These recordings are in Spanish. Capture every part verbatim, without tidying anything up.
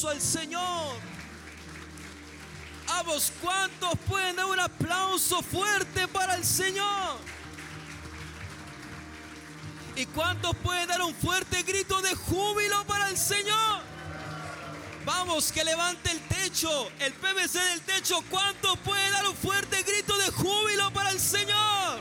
al Señor. Vamos, ¿cuántos pueden dar un aplauso fuerte para el Señor? ¿Y cuántos pueden dar un fuerte grito de júbilo para el Señor? Vamos, que levante el techo, el P V C del techo. ¿Cuántos pueden dar un fuerte grito de júbilo para el Señor?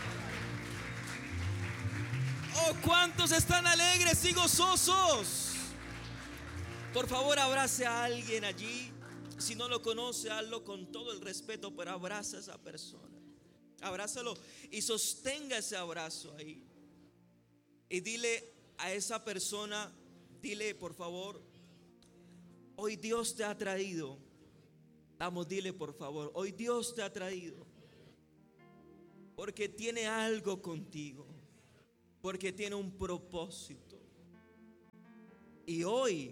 Oh, ¿cuántos están alegres y gozosos? Por favor, abrace a alguien allí. Si no lo conoce, hazlo con todo el respeto, pero abraza a esa persona. Abrázalo y sostenga ese abrazo ahí. Y dile a esa persona, dile por favor, hoy Dios te ha traído. Vamos, dile por favor, hoy Dios te ha traído. Porque tiene algo contigo. Porque tiene un propósito. Y hoy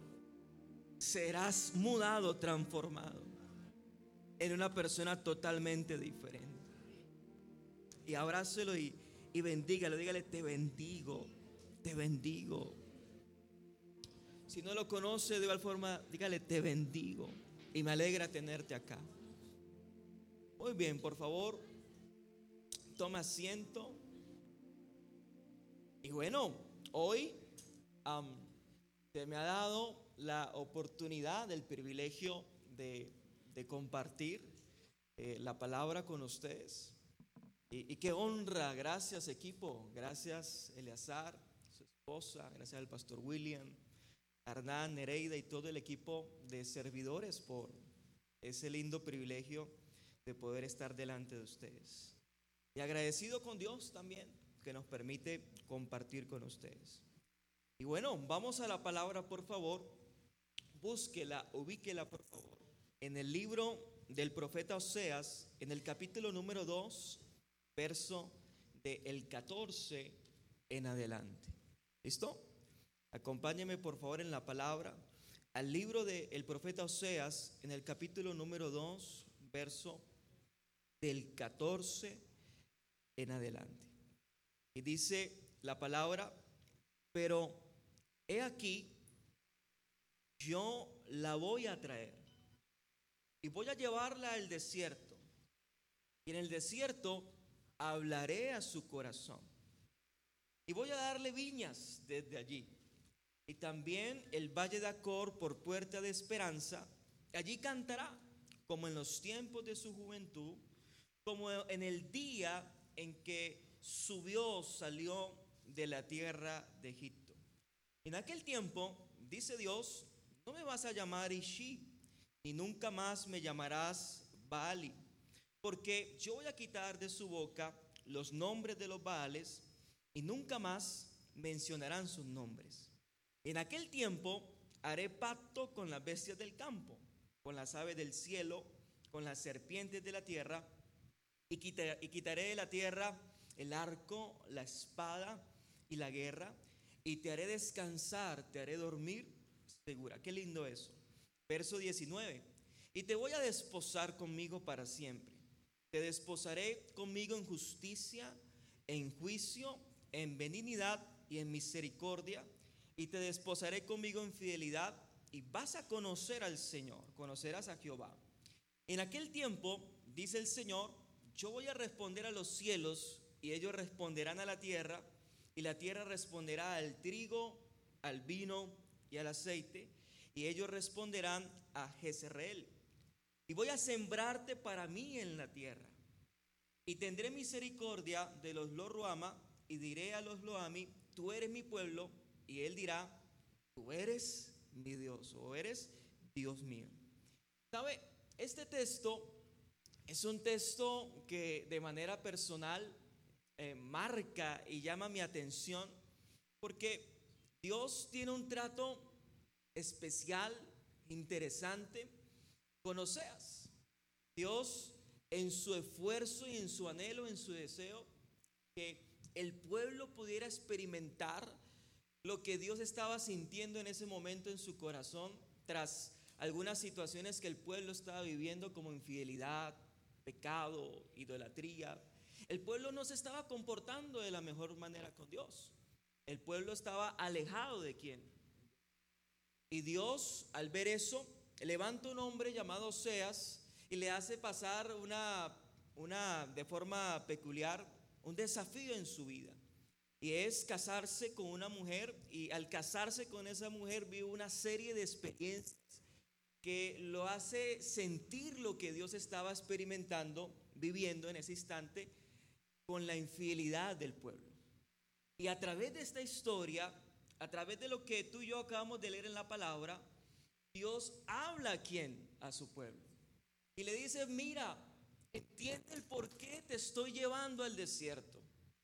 serás mudado, transformado en una persona totalmente diferente. Y abrácelo y, y bendígalo. Dígale, te bendigo, te bendigo. Si no lo conoce de igual forma, dígale, te bendigo y me alegra tenerte acá. Muy bien, por favor, toma asiento. Y bueno, hoy um, se me ha dado la oportunidad, el privilegio de, de compartir eh, la palabra con ustedes. Y, y qué honra, gracias equipo, gracias Eleazar, su esposa, gracias al pastor William, Hernán, Nereida y todo el equipo de servidores por ese lindo privilegio de poder estar delante de ustedes. Y agradecido con Dios también que nos permite compartir con ustedes. Y bueno, vamos a la palabra, por favor. Búsquela, ubíquela por favor en el libro del profeta Oseas, en el capítulo número dos, verso del catorce en adelante. ¿Listo? Acompáñeme por favor en la palabra al libro del profeta Oseas, en el capítulo número dos, verso del catorce en adelante. Y dice la palabra, pero he aquí, yo la voy a traer y voy a llevarla al desierto, y en el desierto hablaré a su corazón y voy a darle viñas desde allí, y también el valle de Acor por puerta de esperanza. Allí cantará como en los tiempos de su juventud, como en el día en que subió, salió de la tierra de Egipto. En aquel tiempo, dice Dios, no me vas a llamar Ishi, ni nunca más me llamarás Baali, porque yo voy a quitar de su boca los nombres de los Baales, y nunca más mencionarán sus nombres. En aquel tiempo haré pacto con las bestias del campo, con las aves del cielo, con las serpientes de la tierra, y quitaré, y quitaré de la tierra el arco, la espada y la guerra, y te haré descansar, te haré dormir segura. Qué lindo eso. Verso diecinueve. Y te voy a desposar conmigo para siempre. Te desposaré conmigo en justicia, en juicio, en benignidad y en misericordia. Y te desposaré conmigo en fidelidad, y vas a conocer al Señor, conocerás a Jehová. En aquel tiempo, dice el Señor, yo voy a responder a los cielos, y ellos responderán a la tierra, y la tierra responderá al trigo, al vino y al aceite, y ellos responderán a Jezreel. Y voy a sembrarte para mí en la tierra, y tendré misericordia de los Lo-ruhama, y diré a los Lo-ammi, tú eres mi pueblo, y él dirá, tú eres mi Dios, o eres Dios mío. ¿Sabe? Este texto es un texto que de manera personal eh, marca y llama mi atención, porque Dios tiene un trato especial, interesante con Oseas. Dios, en su esfuerzo y en su anhelo, en su deseo, que el pueblo pudiera experimentar lo que Dios estaba sintiendo en ese momento en su corazón, tras algunas situaciones que el pueblo estaba viviendo, como infidelidad, pecado, idolatría. El pueblo no se estaba comportando de la mejor manera con Dios. El pueblo estaba alejado de quién. Y Dios, al ver eso, levanta un hombre llamado Oseas y le hace pasar una, una, de forma peculiar, un desafío en su vida. Y es casarse con una mujer, y al casarse con esa mujer vive una serie de experiencias que lo hace sentir lo que Dios estaba experimentando, viviendo en ese instante, con la infidelidad del pueblo. Y a través de esta historia, a través de lo que tú y yo acabamos de leer en la palabra, Dios habla a quién, a su pueblo. Y le dice: mira, entiende el por qué te estoy llevando al desierto.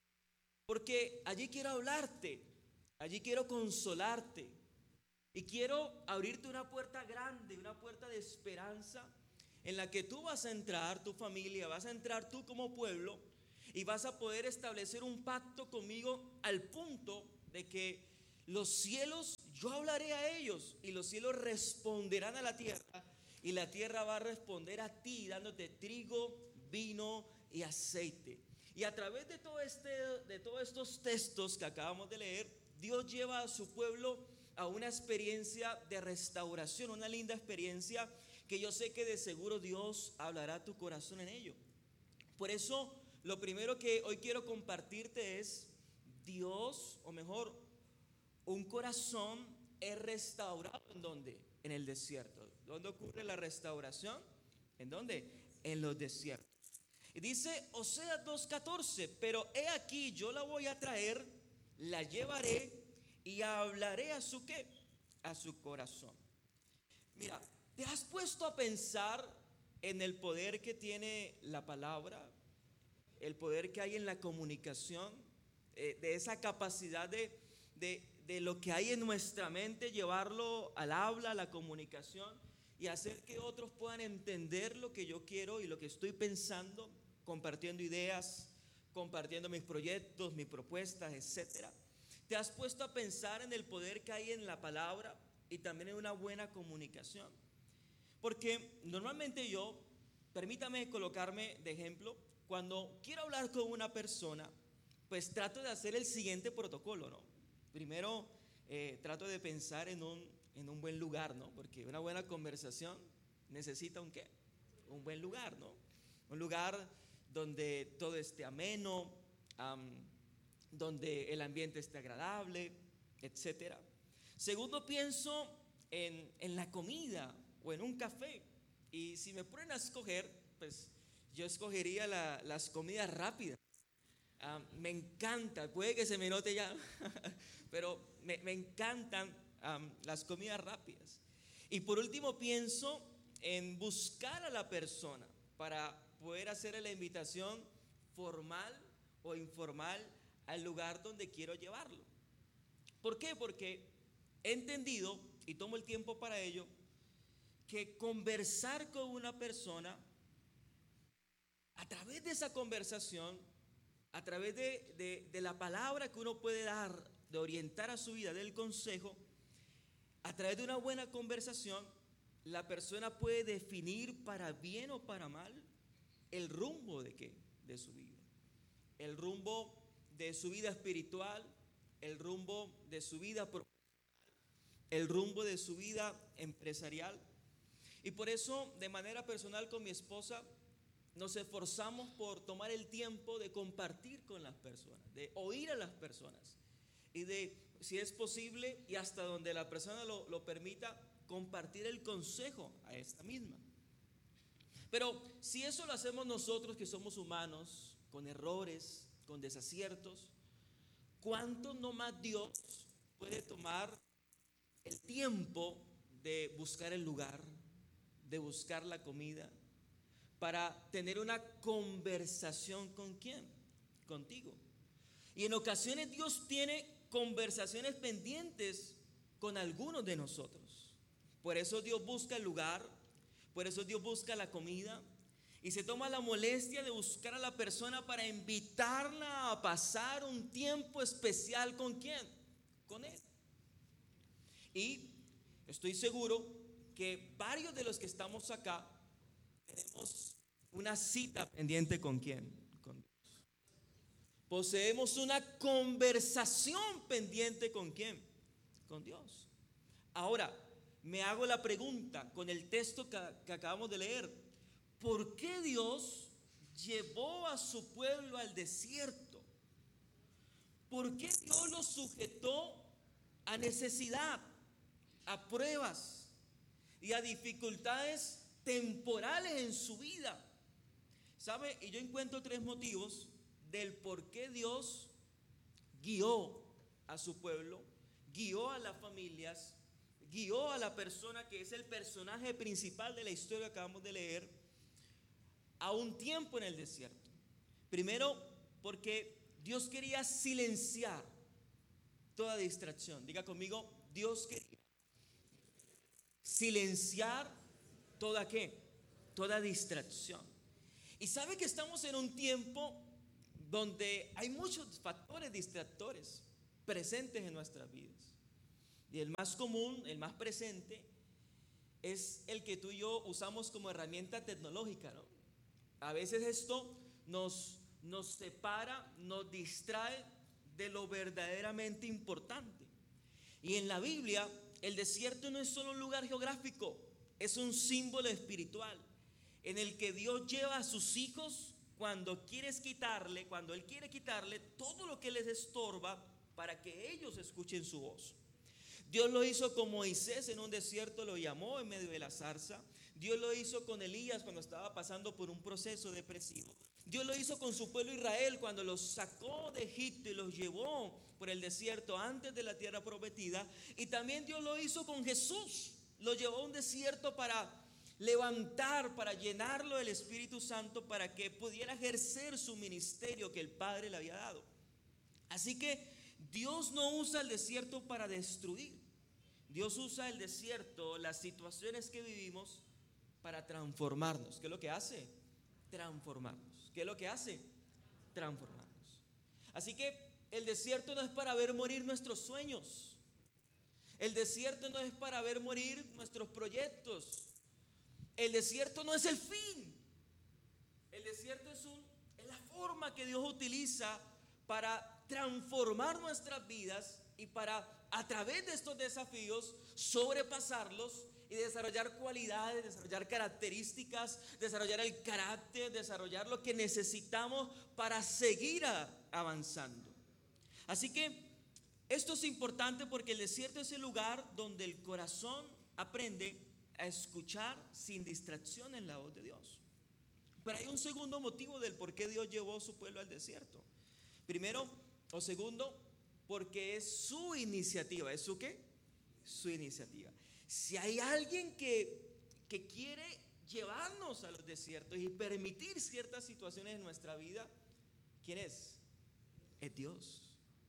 Porque allí quiero hablarte, allí quiero consolarte. Y quiero abrirte una puerta grande, una puerta de esperanza, en la que tú vas a entrar, tu familia, vas a entrar tú como pueblo, y vas a poder establecer un pacto conmigo al punto de que los cielos, yo hablaré a ellos, y los cielos responderán a la tierra, y la tierra va a responder a ti, dándote trigo, vino y aceite. Y a través de todo este, de todos estos textos que acabamos de leer, Dios lleva a su pueblo a una experiencia de restauración, una linda experiencia que yo sé que de seguro Dios hablará a tu corazón en ello. Por eso, lo primero que hoy quiero compartirte es: Dios, o mejor, un corazón es restaurado. ¿En dónde? En el desierto. ¿Dónde ocurre la restauración? ¿En dónde? En los desiertos. Y dice Oseas dos catorce: pero he aquí, yo la voy a traer, la llevaré y hablaré a su ¿qué? A su corazón. Mira, ¿te has puesto a pensar en el poder que tiene la palabra? El poder que hay en la comunicación, eh, de esa capacidad de, de, de lo que hay en nuestra mente, llevarlo al habla, a la comunicación, y hacer que otros puedan entender lo que yo quiero y lo que estoy pensando, compartiendo ideas, compartiendo mis proyectos, mis propuestas, etcétera. ¿Te has puesto a pensar en el poder que hay en la palabra y también en una buena comunicación? Porque normalmente yo, permítame colocarme de ejemplo, cuando quiero hablar con una persona, pues trato de hacer el siguiente protocolo, ¿no? Primero, eh, trato de pensar en un, en un buen lugar, ¿no? Porque una buena conversación necesita un ¿qué? Un buen lugar, ¿no? Un lugar donde todo esté ameno, um, donde el ambiente esté agradable, etcétera. Segundo, pienso en, en la comida o en un café. Y si me ponen a escoger, pues yo escogería la, las comidas rápidas. Um, me encanta, puede que se me note ya, pero me, me encantan um, las comidas rápidas. Y por último, pienso en buscar a la persona para poder hacer la invitación formal o informal al lugar donde quiero llevarlo. ¿Por qué? Porque he entendido, y tomo el tiempo para ello, que conversar con una persona, a través de esa conversación, a través de, de, de la palabra que uno puede dar, de orientar a su vida, del consejo, a través de una buena conversación, la persona puede definir para bien o para mal el rumbo de qué, de su vida. El rumbo de su vida espiritual, el rumbo de su vida profesional, el rumbo de su vida empresarial. Y por eso, de manera personal, con mi esposa, nos esforzamos por tomar el tiempo de compartir con las personas, de oír a las personas y de, si es posible y hasta donde la persona lo, lo permita, compartir el consejo a esta misma. Pero si eso lo hacemos nosotros, que somos humanos, con errores, con desaciertos, ¿cuánto no más Dios puede tomar el tiempo de buscar el lugar, de buscar la comida, para tener una conversación con quién? Contigo. Y en ocasiones Dios tiene conversaciones pendientes con algunos de nosotros. Por eso Dios busca el lugar, por eso Dios busca la comida, y se toma la molestia de buscar a la persona para invitarla a pasar un tiempo especial. ¿Con quién? Con Él. Y estoy seguro que varios de los que estamos acá tenemos una cita pendiente. ¿Con quién? Con Dios. Poseemos una conversación pendiente. ¿Con quién? Con Dios. Ahora, me hago la pregunta con el texto que, que acabamos de leer: ¿por qué Dios llevó a su pueblo al desierto? ¿Por qué Dios los sujetó a necesidad, a pruebas y a dificultades temporales en su vida? ¿Sabe? Y yo encuentro tres motivos del por qué Dios guió a su pueblo, guió a las familias, guió a la persona que es el personaje principal de la historia que acabamos de leer a un tiempo en el desierto. Primero, porque Dios quería silenciar toda distracción. Diga conmigo: Dios quería silenciar toda ¿qué? Toda distracción. Y sabe que estamos en un tiempo donde hay muchos factores distractores presentes en nuestras vidas. Y el más común, el más presente, es el que tú y yo usamos como herramienta tecnológica, ¿no? A veces esto nos, nos separa, nos distrae de lo verdaderamente importante. Y en la Biblia, el desierto no es solo un lugar geográfico, es un símbolo espiritual en el que Dios lleva a sus hijos cuando quieres quitarle, cuando Él quiere quitarle todo lo que les estorba para que ellos escuchen su voz. Dios lo hizo con Moisés en un desierto, lo llamó en medio de la zarza. Dios lo hizo con Elías cuando estaba pasando por un proceso depresivo. Dios lo hizo con su pueblo Israel cuando los sacó de Egipto y los llevó por el desierto antes de la tierra prometida. Y también Dios lo hizo con Jesús. Lo llevó a un desierto para levantar, para llenarlo del Espíritu Santo, para que pudiera ejercer su ministerio que el Padre le había dado. Así que Dios no usa el desierto para destruir. Dios usa el desierto, las situaciones que vivimos, para transformarnos. ¿Qué es lo que hace? Transformarnos. ¿Qué es lo que hace? Transformarnos. Así que el desierto no es para ver morir nuestros sueños. El desierto no es para ver morir nuestros proyectos. El desierto no es el fin. El desierto es, un, es la forma que Dios utiliza para transformar nuestras vidas y para, a través de estos desafíos, sobrepasarlos y desarrollar cualidades, desarrollar características, desarrollar el carácter, desarrollar lo que necesitamos para seguir a, avanzando. Así que esto es importante porque el desierto es el lugar donde el corazón aprende a escuchar sin distracción en la voz de Dios. Pero hay un segundo motivo del por qué Dios llevó a su pueblo al desierto. Primero o segundo, porque es su iniciativa. ¿Es su qué? Su iniciativa. Si hay alguien que, que quiere llevarnos a los desiertos y permitir ciertas situaciones en nuestra vida, ¿quién es? Es Dios.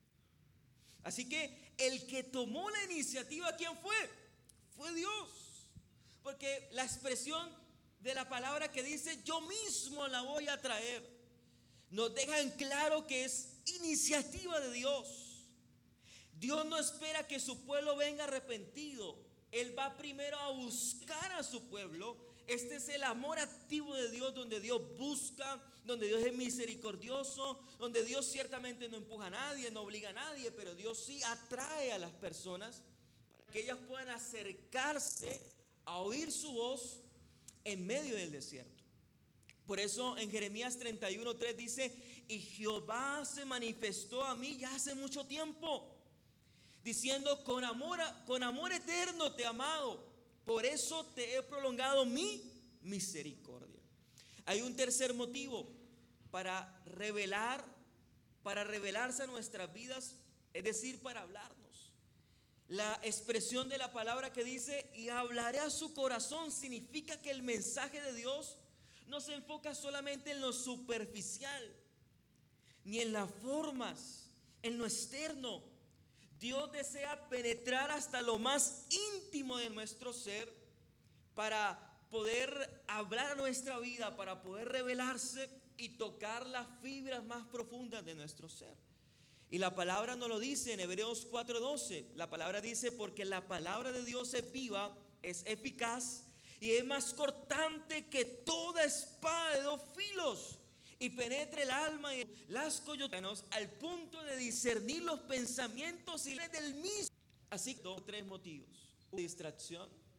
Así que el que tomó la iniciativa, ¿quién fue? Fue Dios. Porque la expresión de la palabra que dice yo mismo la voy a traer, nos deja en claro que es iniciativa de Dios. Dios no espera que su pueblo venga arrepentido. Él va primero a buscar a su pueblo. Este es el amor activo de Dios, donde Dios busca, donde Dios es misericordioso, donde Dios ciertamente no empuja a nadie, no obliga a nadie, pero Dios sí atrae a las personas para que ellas puedan acercarse a oír su voz en medio del desierto. Por eso en Jeremías treinta y uno tres dice: y Jehová se manifestó a mí ya hace mucho tiempo, diciendo con amor, con amor eterno te he amado, por eso te he prolongado mi misericordia. Hay un tercer motivo para revelar, para revelarse a nuestras vidas, es decir, para hablarnos. La expresión de la palabra que dice y hablaré a su corazón significa que el mensaje de Dios no se enfoca solamente en lo superficial, ni en las formas, en lo externo. Dios desea penetrar hasta lo más íntimo de nuestro ser para poder hablar a nuestra vida, para poder revelarse y tocar las fibras más profundas de nuestro ser. Y la palabra nos lo dice en Hebreos cuatro doce. La palabra dice: porque la palabra de Dios es viva, es eficaz y es más cortante que toda espada de dos filos, y penetra el alma y las coyunturas al punto de discernir los pensamientos y del mismo. Así que tres motivos: distracción,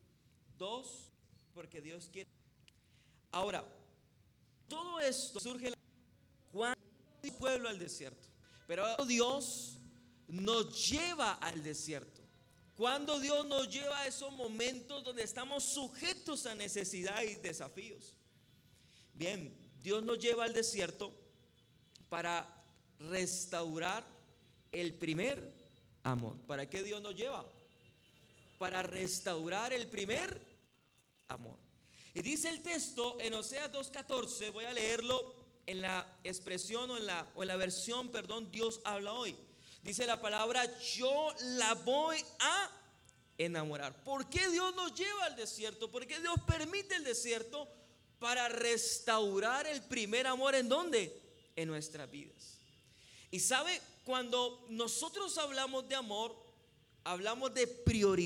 Dos, porque Dios quiere. Ahora, todo esto surge cuando el pueblo al desierto. Pero ahora Dios nos lleva al desierto. Cuando Dios nos lleva a esos momentos donde estamos sujetos a necesidad y desafíos. Bien, Dios nos lleva al desierto para restaurar el primer amor. ¿Para qué Dios nos lleva? Para restaurar el primer amor. Y dice el texto en Oseas dos catorce, voy a leerlo en la expresión o en la, o en la versión, perdón, Dios habla hoy. Dice la palabra, yo la voy a enamorar. ¿Por qué Dios nos lleva al desierto? ¿Por qué Dios permite el desierto? Para restaurar el primer amor. ¿En dónde? En nuestras vidas. Y sabe, cuando nosotros hablamos de amor, hablamos de prioridad.